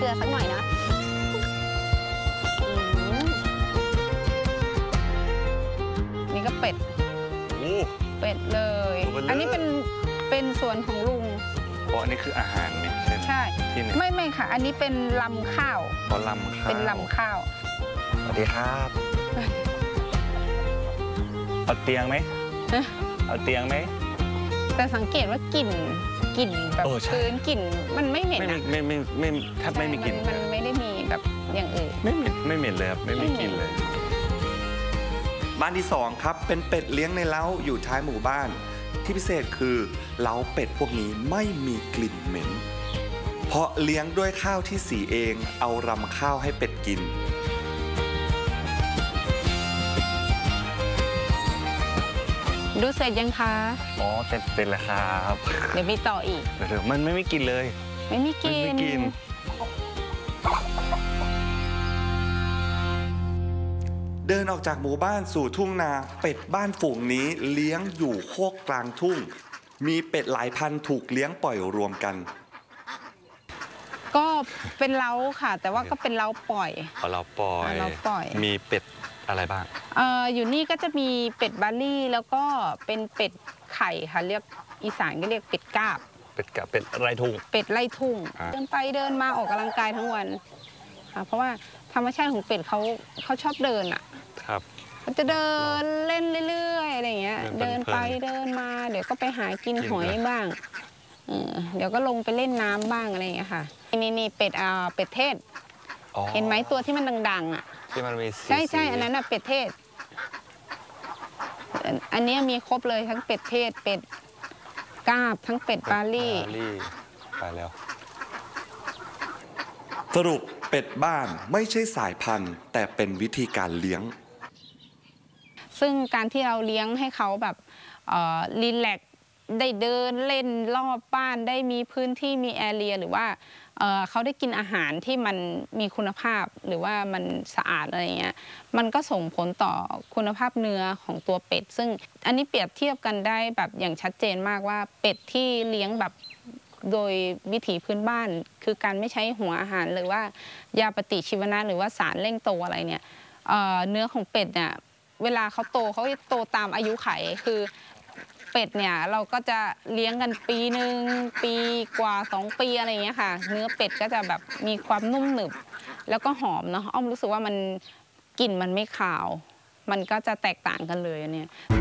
เกลือสักหน่อยนะนี่ก็เป็ดเป็ดเลยอันนี้เป็นส่วนของลุงอ๋ออันนี้คืออาหารเนี่ยใช่ไม่ค่ะอันนี้เป็นลำข้าวลำข้าวเป็นลำข้าวสวัสดีครับเอาเตียงไหมเอาเตียงไหมแต่สังเกตว่ากลิ่นแบบพื้นกลิ่นมันไม่เหม็นนะไม่แทบไม่มีกลิ่นมันไม่ได้มีแบบอย่างอื่นไม่เหม็นเลยครับไม่มีกลิ่นเลยบ้านที่2ครับเป็นเป็ดเลี้ยงในเล้าอยู่ท้ายหมู่บ้านที่พิเศษคือเล้าเป็ดพวกนี้ไม่มีกลิ่นเหม็นเพราะเลี้ยงด้วยข้าวที่สีเองเอารำข้าวให้เป็ดกินดูเสร็จยังคะอ๋อเสร็จแล้วครับเดี๋ยวมีต่ออีกเดี๋ยวมันไม่กินเลยไม่มีกินเดินออกจากหมู่บ้านสู่ทุ่งนาเป็ดบ้านฝูงนี้เลี้ยงอยู่โคกกลางทุ่งมีเป็ดหลายพันถูกเลี้ยงปล่อยรวมกันก็เป็นเล้าค่ะแต่ว่าก็เป็นเล้าปล่อยเราปล่อยมีเป็ดอะไรบ้างอยู่นี่ก็จะมีเป็ดบาลี่แล้วก็เป็นเป็ดไข่ค่ะเรียกอีสานก็เรียกเป็ดกาบเป็ดไร่ทุ่งเป็ดไร่ทุ่งเดินไปเดินมาออกกำลังกายทั้งวันเพราะว่าธรรมชาติของเป็ดเขาชอบเดินครับเขาจะเดินเล่นเรื่อยๆอะไรอย่างเงี้ยเดินไปเดินมาเดี๋ยวก็ไปหากินหอยบ้างเดี๋ยวก็ลงไปเล่นน้ำบ้างอะไรอย่างเงี้ยค่ะนี่เป็ดเทศเห็นไหมตัวที่มันดังๆที่มันมีใช่อันนั้นเป็ดเทศอันนี้มีครบเลยทั้งเป็ดเทศเป็ดกาบทั้งเป็ดบาลี่ไปแล้วสรุปเป็ดบ้านไม่ใช่สายพันธุ์แต่เป็นวิธีการเลี้ยงซึ่งการที่เราเลี้ยงให้เขาแบบรีแลกซ์ได้เดินเล่นรอบบ้านได้มีพื้นที่มีแอเรียหรือว่าเขาได้กินอาหารที่มันมีคุณภาพหรือว่ามันสะอาดอะไรเงี้ยมันก็ส่งผลต่อคุณภาพเนื้อของตัวเป็ดซึ่งอันนี้เปรียบเทียบกันได้แบบอย่างชัดเจนมากว่าเป็ดที่เลี้ยงแบบโดยวิถีพื้นบ้านคือการไม่ใช้หัวอาหารหรือว่ายาปฏิชีวนะหรือว่าสารเร่งโตอะไรเนี่ยเนื้อของเป็ดเนี่ยเวลาเขาโตตามอายุไขคือเป็ดเนี่ยเราก็จะเลี้ยงกันปีหนึ่งปีกว่า2 ปีอะไรอย่างเงี้ยค่ะเนื้อเป็ดก็จะแบบมีความนุ่มหนึบแล้วก็หอมเนาะอ้อมรู้สึกว่ามันกลิ่นมันไม่คาวมันก็จะแตกต่างกันเลยเนี่ย